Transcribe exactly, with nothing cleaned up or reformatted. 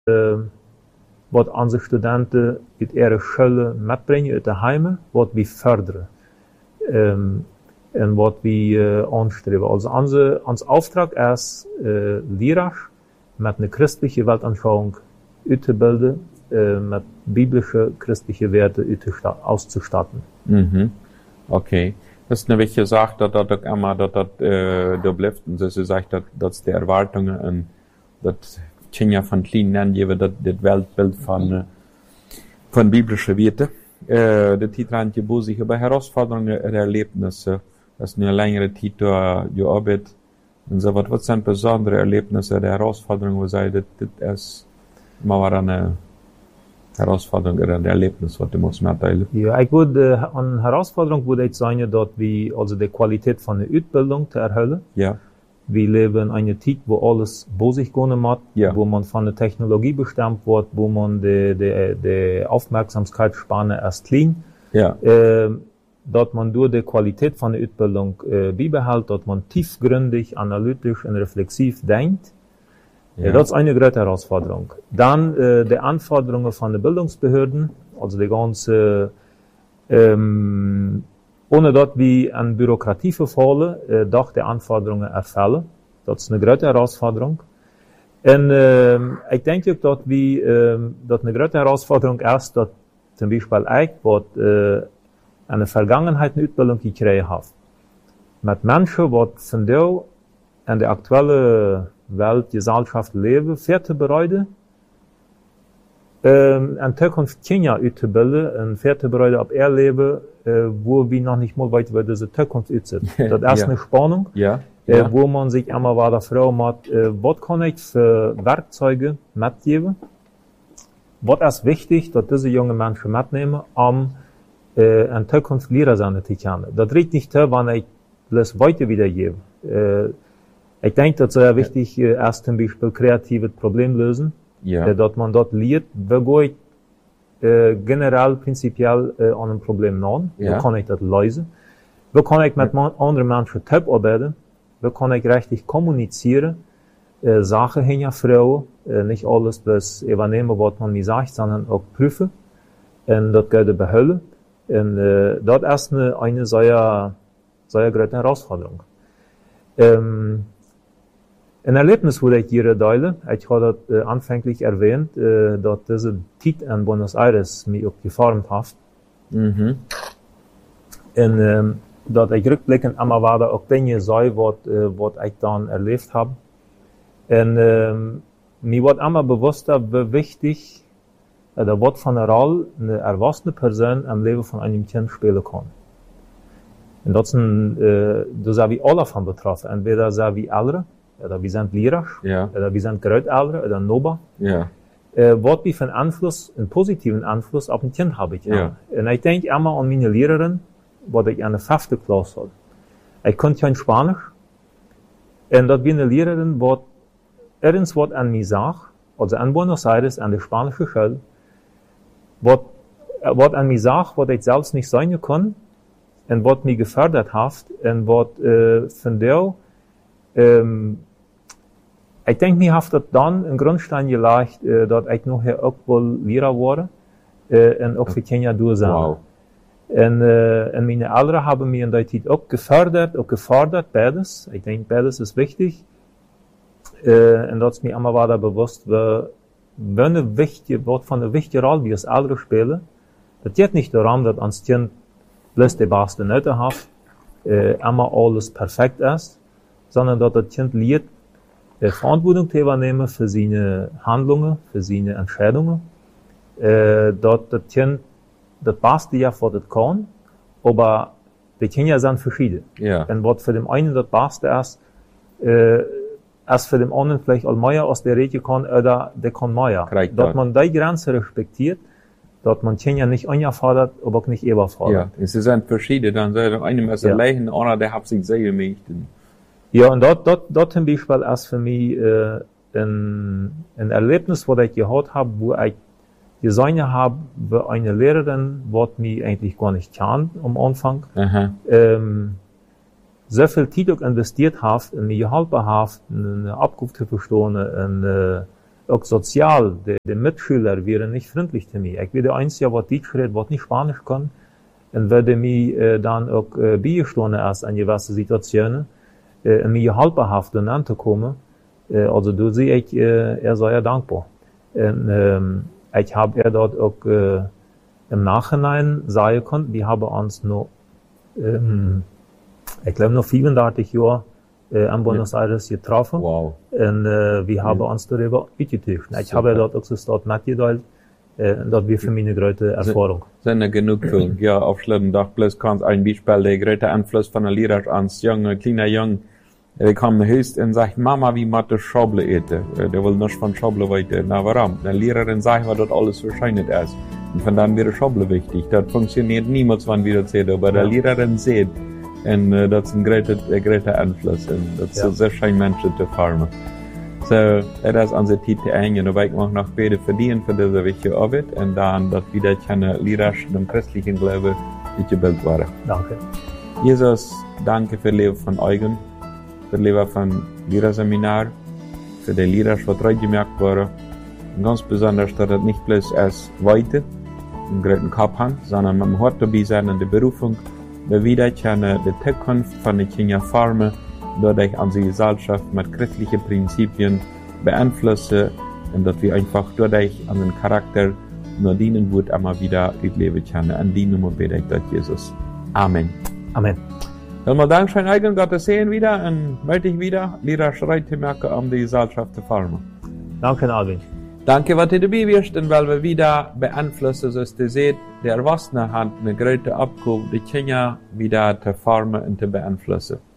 uh, wat onze studenten uit ihre Schule mitbringen, uit de Heime, wat wir fördern. Um, en wat wir uh, anstreben. Also onze, ons Auftrag ist, uh, Lehrer mit einer christlichen Weltanschauung auszubilden, uh, mit biblische christliche Werte auszustatten. Mhm. Okay. Das ist eine wichtige Sache, dass das auch immer, dass das, äh, da bleibt. Und das ist echt, dass, dass die Erwartungen und das Kinder von klein nennen, geben, das, das Weltbild von, äh, von biblischen Werten. Äh, das Titel hat ja sich über Herausforderungen und Erlebnisse. Das ist eine längere Zeit da gearbeitet. Und so, was, was sind besondere Erlebnisse oder Herausforderungen, wo sei, das, das ist immer wieder eine Herausforderung oder ein Erlebnis, was du musst mitteilen? Ja, ich würde, uh, eine Herausforderung würde ich sagen, dass wir, also die Qualität von der Ausbildung zu erhöhen. Ja. Wir leben in einer Zeit, wo alles bei sich gehen muss, ja. wo man von der Technologie bestimmt wird, wo man die, die, die Aufmerksamkeitsspanne erst klein. Ja. Äh, dass man durch die Qualität von der Ausbildung äh, beibehält, dass man tiefgründig, analytisch und reflexiv denkt. Ja. Das ist eine große Herausforderung. Dann äh, die Anforderungen von den Bildungsbehörden, also die ganze, ähm, ohne dass wir an Bürokratie verfallen, äh, doch die Anforderungen erfüllen. Das ist eine große Herausforderung. Und äh, ich denke, dass wir, äh, dass eine große Herausforderung ist, dass zum Beispiel ich, was äh, eine Vergangenheit eine Ausbildung gekriegt habe. Mit Menschen, die von der in der aktuellen Welt, Gesellschaft leben, vorzubereiten, ähm, in Zukunft Kinder auszubilden, und vorzubereiten auf ihr Leben, äh, wo wir noch nicht mal weit über diese Zukunft aus sind. Das ist ja. eine Spannung, ja. Äh, ja. wo man sich immer weiter fragen muss, äh, was kann ich für Werkzeuge mitgeben? Was ist wichtig, dass diese jungen Menschen mitnehmen, um äh, in Zukunft Lehrer sein zu können? Das reicht nicht, wenn ich das weiter wiedergebe. Äh, Ich denke, das ist sehr wichtig, äh, erst zum Beispiel kreatives Problem lösen, ja. äh, dass man dort lernt, wie gehe ich äh, generell, prinzipiell äh, an einem Problem nach, ja. wie kann ich das lösen, wie kann ich mit ja. anderen Menschen top arbeiten, wie kann ich richtig kommunizieren, äh, Sachen hinterfragen, äh, nicht alles bloß übernehmen, was man mir sagt, sondern auch prüfen, und das geht behalten. Und äh, das ist eine, eine sehr, sehr große Herausforderung. Ähm, Ein Erlebnis würde ich dir teilen. Ich habe das äh, anfänglich erwähnt, äh, dass diese Zeit in Buenos Aires mich auch geformt hat. Mhm. Und ähm, dass ich rückblickend immer wieder auch Dinge sei, was äh, ich dann erlebt habe. Und ähm, mir wird immer bewusster, wie wichtig oder was von einer Rolle eine erwachsene Person im Leben von einem Kind spielen kann. Und das sind, äh, da sind wir alle von betroffen. Entweder sind wir Ältere, oder wir sind Lehrer, ja. oder wir sind Großeltern oder Nober. Ja. Äh, was wir für einen Einfluss, einen positiven Einfluss auf ein Kind haben. Ja. Und ich denke immer an meine Lehrerin, was ich in der fünften Klasse hatte. Ich konnte kein Spanisch. Und das war eine Lehrerin, was irgendwas an mir sagt, also in Buenos Aires, an der spanischen Schule, was, was an mir sagt, was ich selbst nicht sein kann, und was mich gefördert hat, und was äh, von der, ähm, ich denke, mir hat das dann einen Grundstein gelegt, äh, dass ich nachher auch wohl Lehrer wurde, äh, und auch für Kinder durchsehen. Wow. Und, äh, und meine Eltern haben mich in der Zeit auch gefördert, auch gefordert, beides. Ich denke, beides ist wichtig. Äh, und das ist mir immer weiter bewusst, wie, wie eine wichtige, was von einer wichtigen Rolle wir als Eltern spielen. Das geht nicht darum, dass uns Kind bloß die beste Note hat, äh, immer alles perfekt ist, sondern dass das Kind lernt, äh, Verantwortung zu übernehmen für seine Handlungen, für seine Entscheidungen, äh, dass das Kind das Beste ja, was es kann, aber die Kinder sind verschieden. Ja. Und was für den einen das Beste ist, äh, ist für den anderen vielleicht auch mehr aus der Rede kann, oder der kann mehr. Korrekt, dass ja. man die Grenze respektiert, dass man Kinder nicht angefordert, aber auch nicht überfordert. Ja, es sind verschiedene, dann sagt einem ist ja. allein, der andere, der hat sich sehr gemächt. Ja, und dort, dort, dort zum Beispiel ist für mich, äh, ein, ein Erlebnis, was ich gehabt habe, wo ich gesehen habe, wie eine Lehrerin, was mich eigentlich gar nicht kann am Anfang, Aha. ähm, so viel Zeit investiert hat, und mir geholfen hat, eine Abkunft zu verstehen, und äh, auch sozial, die, die Mitschüler wären nicht freundlich zu mir. Ich bin der Einzige, was Deutsch redet, was nicht Spanisch kann. Und würde mir äh, dann auch äh, beistehen erst in gewissen Situationen, äh, mir halberhaften anzukommen. Äh, also da sehe ich, äh, er sei ja dankbar. Und, ähm, ich habe er dort auch äh, im Nachhinein sagen können, wir haben uns noch, ähm, ich glaube noch fünfunddreißig Jahre äh, in Buenos ja. Aires getroffen. Wow. Und äh, wir haben ja. uns darüber ausgetauscht. Ich Super. habe dort auch so dort mitgeteilt. Äh, das wäre für mich eine große Erfahrung. Seine Genugtuung. Ja, auf Schlittendach bloß kann ein Beispiel, der große Einfluss von der Lehrer ans junge, kleiner Jung, der kam höchst und sagt, Mama, wie macht das Schauble ete? Der will nicht von Schauble weiter. Na, warum? Die Lehrerin sagt, was dort alles wahrscheinlich ist. Und von dann wäre Schauble wichtig. Das funktioniert niemals, wenn wir das sehen. Aber ja. der Lehrerin sieht, und uh, das ist ein großer, ein großer Einfluss. Und das ja. ist sehr schön, Menschen zu formen. So, das ist unsere Titel eng. Und ich möchte noch beide verdienen für diese wichtige Arbeit. Und dann, dass wieder keine Lehrer im christlichen Glauben gebildet waren. Danke. Jesus, danke für das Leben von Eugen, für das Leben von Lehrerseminar, für die Lehrer, was heute gemerkt wurde. Und ganz besonders, dass das nicht bloß als Weite, einen großen Kopf hat, sondern man hat dabei sein in der Berufung, wir wieder kennen die Zukunft von den Kindern formen, dadurch unsere Gesellschaft mit christlichen Prinzipien beeinflussen und dass wir einfach dadurch an den Charakter nur dienen wird, immer wieder leben können. An die Nummer bete ich das, Jesus. Amen. Amen. Wenn wir Dankeschön eigen Gottes sehen wieder und melde ich wieder, Lehrer schreit zu merken, um die Gesellschaft zu formen. Danke, Alvin. Danke, was ihr dabei wirst, und weil wir wieder beeinflussen, so dass ihr seht, der Erwachsene hat eine große Abgabe, die Kinder wieder zu formen und zu beeinflussen.